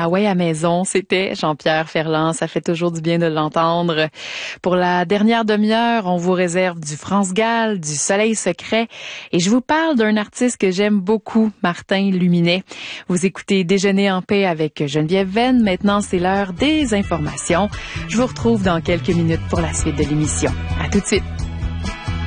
Ah ouais, à maison, c'était Jean-Pierre Ferland. Ça fait toujours du bien de l'entendre. Pour la dernière demi-heure, on vous réserve du France Gall, du Soleil secret. Et je vous parle d'un artiste que j'aime beaucoup, Martin Luminet. Vous écoutez Déjeuner en paix avec Geneviève Venn. Maintenant, c'est l'heure des informations. Je vous retrouve dans quelques minutes pour la suite de l'émission. À tout de suite.